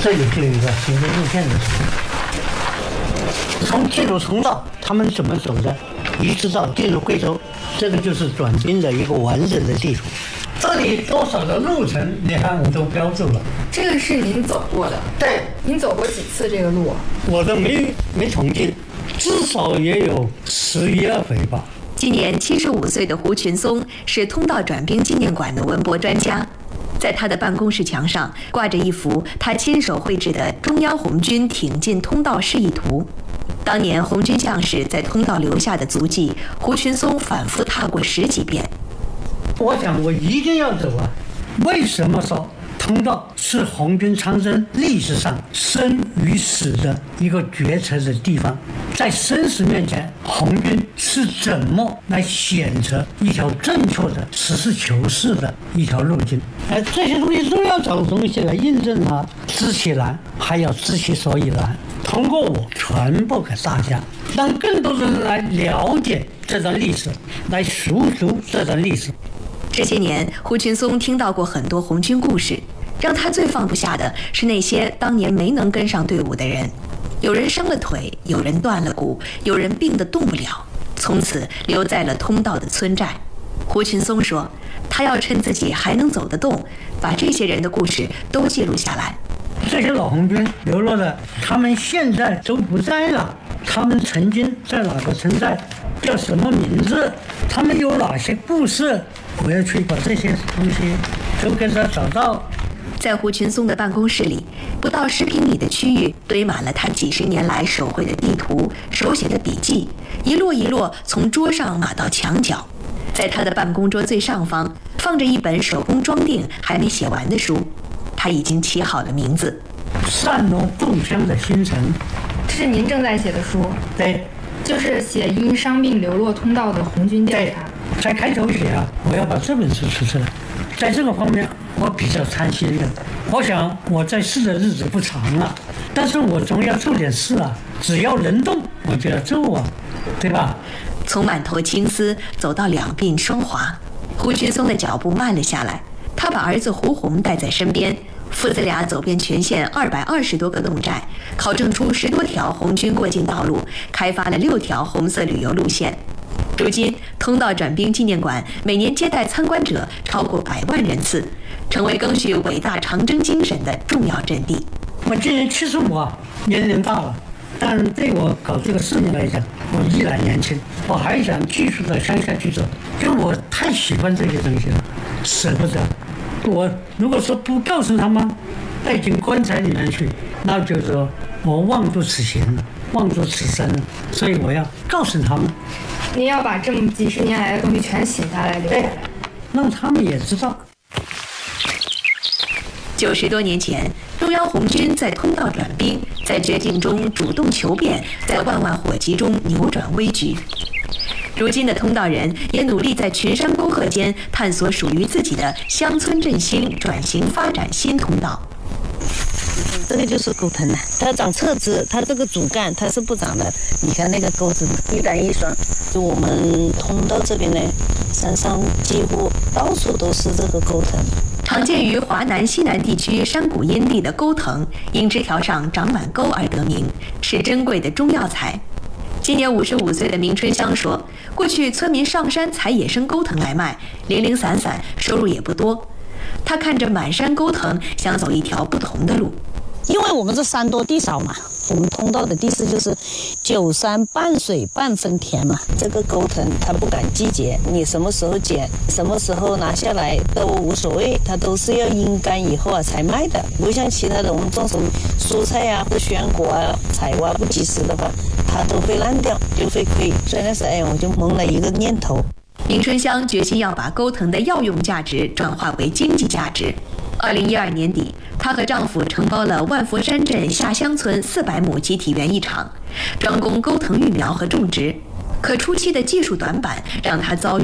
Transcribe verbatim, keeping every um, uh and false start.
这里就有一个行车路线的图，从进入通道他们怎么走的，一直到进入贵州，这个就是转兵的一个完整的地图。这里多少的路程，你看我都标注了。 这个是您走过的？ 对。 您走过几次这个路？ 我都没没统计，至少也有十一二回吧。 今年七十五岁的胡群松是通道转兵纪念馆的文博专家，在他的办公室墙上挂着一幅他亲手绘制的中央红军挺进通道示意图。当年红军将士在通道留下的足迹，胡群松反复踏过十几遍。 我想我一定要走啊！为什么说通道是红军长征历史上生与死的一个决策的地方？在生死面前，红军是怎么来选择一条正确的实事求是的一条路径？哎，这些东西都要找东西来印证它，知其然，还要知其所以然。通过我传播给大家，让更多人来了解这段历史，来述说这段历史。 这些年，胡群松听到过很多红军故事，让他最放不下的是那些当年没能跟上队伍的人。有人伤了腿，有人断了骨，有人病得动不了，从此留在了通道的村寨。胡群松说，他要趁自己还能走得动，把这些人的故事都记录下来。 这些老红军流落的，他们现在都不在了，他们曾经在哪个村寨，叫什么名字，他们有哪些故事，我要去把这些东西都给他找到。 在胡群松的办公室里，不到十平米的区域堆满了他几十年来手绘的地图、手写的笔记，一摞一摞从桌上码到墙角。在他的办公桌最上方放着一本手工装订还没写完的书，他已经起好了名字： 散落故乡的星辰。 这是您正在写的书？ 对， 就是写因伤病流落通道的红军调查。 在开头写啊，我要把这本书出出来。在这个方面，我比较贪心的。我想我在世的日子不长了，但是我总要做点事啊。只要能动，我就要做啊，对吧？ 从满头青丝走到两鬓霜华，胡群松的脚步慢了下来。他把儿子胡红带在身边，父子俩走遍全县二百二十多个侗寨，考证出十多条红军过境道路，开发了六条红色旅游路线。如今，通道转兵纪念馆每年接待参观者超过百万人次，成为赓续伟大长征精神的重要阵地。 我今年七十五啊，年龄大了，但对我搞这个事情来讲，我依然年轻，我还想继续的向下去走，就我太喜欢这些东西了，舍不得。我如果说不告诉他们带进棺材里面去，那就是说我妄度此行了，妄度此生了，所以我要告诉他们。 您要把这么几十年来的东西全写下来留下来， 让他们也知道。 九十多年前，中央红军在通道转兵，在绝境中主动求变，在万万火急中扭转危局。如今的通道人也努力在群山沟壑间探索属于自己的乡村振兴、转型发展新通道。 这个就是沟藤了，它长侧枝，它这个主干它是不长的。你看那个钩子，一单一双。就我们通道这边呢，山上几乎到处都是这个钩藤。 常见于华南、西南地区山谷阴地的钩藤，因枝条上长满钩而得名，是珍贵的中药材。今年五十五岁的明春香说，过去村民上山采野生钩藤来卖，零零散散，收入也不多。他看着满山钩藤，想走一条不同的路。 因为我们这山多地少嘛，我们通道的地势就是九山半水半分田嘛。这个钩藤它不赶季节，你什么时候剪，什么时候拿下来都无所谓，它都是要阴干以后啊才卖的。不像其他的我们种什么蔬菜啊或鲜果啊，采挖不及时的话，它都会烂掉，就会亏。所以那时候哎，我就萌了一个念头。 明春香决心要把钩藤的药用价值转化为经济价值。二零一二年底，她和丈夫承包了万佛山镇下乡村四百亩集体园艺场，专攻钩藤育苗和种植。可初期的技术短板让她遭遇